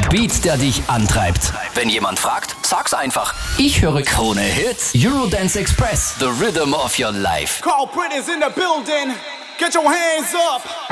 Beat, der dich antreibt. Wenn jemand fragt, sag's einfach. Ich höre Krone Hits, Eurodance Express, the rhythm of your life. Call Britain's in the building. Get your hands up.